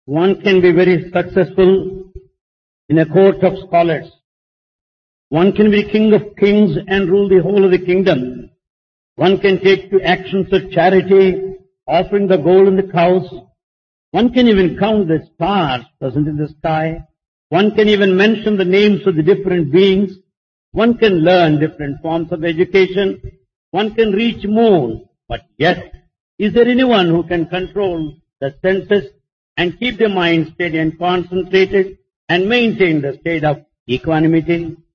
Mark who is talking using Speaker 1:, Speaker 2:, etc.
Speaker 1: One can be very successful in a court of scholars. One can be king of kings and rule the whole of the kingdom. One can take to actions of charity, offering the gold and the cows. One can even count the stars present in the sky. One can even mention the names of the different beings. One can learn different forms of education. One can reach moon. But yet, is there anyone who can control the senses and keep the mind steady and concentrated and maintain the state of equanimity?